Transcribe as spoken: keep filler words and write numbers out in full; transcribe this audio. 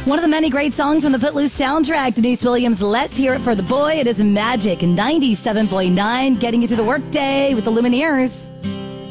One of the many great songs from the Footloose soundtrack, Denise Williams, Let's Hear It for the Boy. It is Magic ninety-seven point nine, getting you through the workday with the Lumineers.